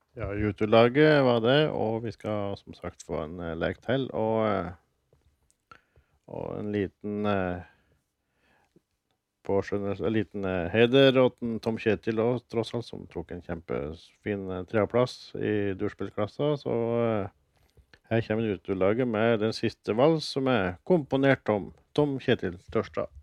Ja, YouTube-laget var det, og vi skal som sagt få en lek til, og en liten påskjønnelse, en liten heder åt den Tom Kjetil også, tross alt, som tok en kjempefin tredjeplass i durspillklassa, så her kommer YouTube-laget med den siste vals, som er komponert om Tom Kjetil Tørstad.